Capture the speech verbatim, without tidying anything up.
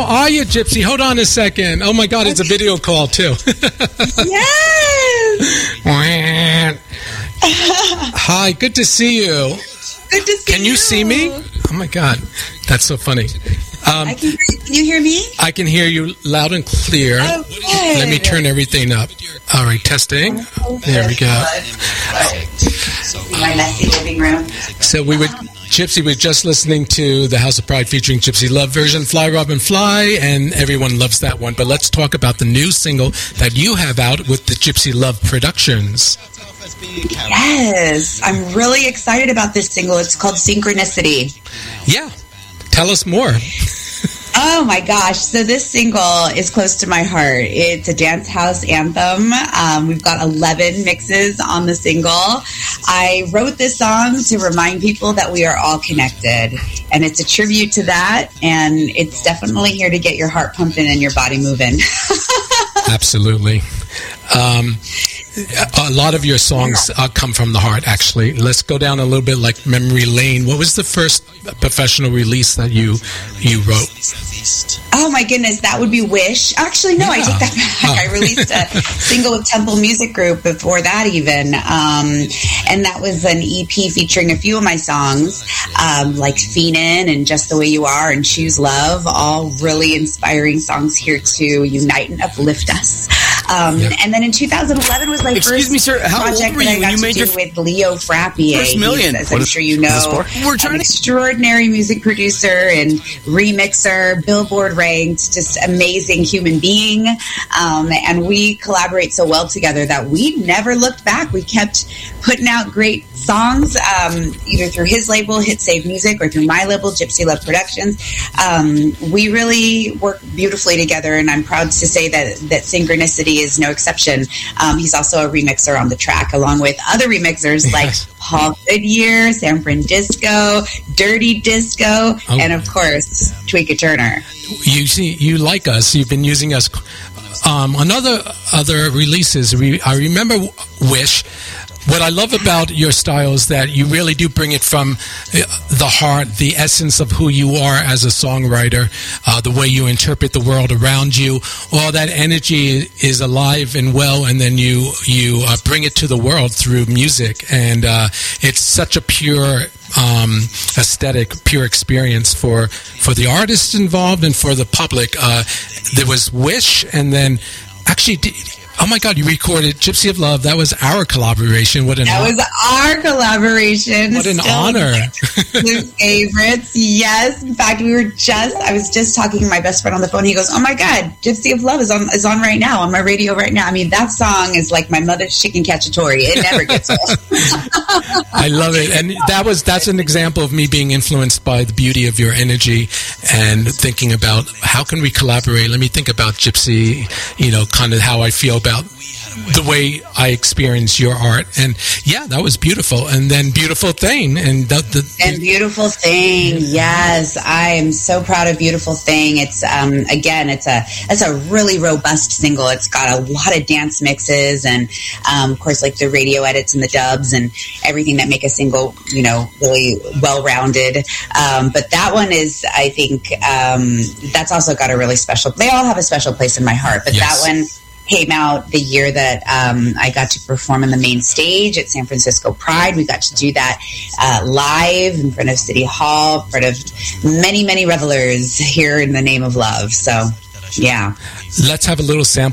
are you, Gypsy? Hold on a second. Oh my God, it's a video call too. Yes. Hi, good to see you. Good to see you. Can you see me? Oh my God, that's so funny. Um, I can, can you hear me? I can hear you loud and clear. Oh, good. Let me turn everything up. All right, testing. There we go. My messy living room. So we would, Gypsy, we're just listening to the House of Pride featuring Gypsy Love version, Fly Robin Fly, and everyone loves that one. But let's talk about the new single that you have out with the Gypsy Love Productions. Yes, I'm really excited about this single. It's called Synchronicity. Yeah, tell us more. Oh my gosh. So this single is close to my heart. It's a dance house anthem. Um, we've got eleven mixes on the single. I wrote this song to remind people that we are all connected. And it's a tribute to that. And it's definitely here to get your heart pumping and your body moving. Absolutely. Um, a lot of your songs uh, come from the heart, actually. Let's go down a little bit like memory lane. What was the first professional release that you you wrote? Oh my goodness, that would be Wish. Actually, no, yeah. I take that back. Oh. I released a single with Temple Music Group before that even. Um, and that was an E P featuring a few of my songs, um, like Feenin' and Just the Way You Are and Choose Love, all really inspiring songs here to unite and uplift us. Um, yep. And then in two thousand eleven was my Excuse first me, sir, how project old were you that I got when you to made do your with Leo Frappier. First million. He's, as I'm sure you know, We're trying an to- extraordinary music producer and remixer, Billboard ranked, just amazing human being. Um, and we collaborate so well together that we never looked back. We kept putting out great songs, um, either through his label, Hit Save Music, or through my label, Gypsy Love Productions. Um, we really work beautifully together, and I'm proud to say that, that Synchronicity is no exception. Um, he's also a remixer on the track, along with other remixers like Paul Goodyear, San Francisco, Dirty Disco, oh. and of course, Tweeka Turner. You see, you like us. You've been using us. Um, on other, other releases, we, I remember Wish. What I love about your style is that you really do bring it from the heart, the essence of who you are as a songwriter, uh, the way you interpret the world around you. All that energy is alive and well, and then you you uh, bring it to the world through music. And uh, it's such a pure um, aesthetic, pure experience for, for the artists involved and for the public. Uh, there was Wish, and then actually... Oh my God, you recorded Gypsy of Love. That was our collaboration. What an That honor. was our collaboration. What an Still honor. His favorites. Yes. In fact, we were just, I was just talking to my best friend on the phone. He goes, oh my God, Gypsy of Love is on is on right now, on my radio right now. I mean, that song is like my mother's chicken cacciatore. It never gets old. I love it. And that was that's an example of me being influenced by the beauty of your energy and thinking about how can we collaborate. Let me think about Gypsy, you know, kind of how I feel about the way I experience your art. And yeah, that was beautiful. And then Beautiful Thing. And the, the, and Beautiful Thing. Yes. I am so proud of Beautiful Thing. It's, um, again, it's a, it's a really robust single. It's got a lot of dance mixes and, um, of course, like the radio edits and the dubs and everything that make a single, you know, really well-rounded. Um, but that one is, I think, um, that's also got a really special, they all have a special place in my heart, but yes. that one came out the year that um, I got to perform on the main stage at San Francisco Pride. We got to do that uh, live in front of City Hall, in front of many, many revelers here in the name of love. So, yeah. Let's have a little sample.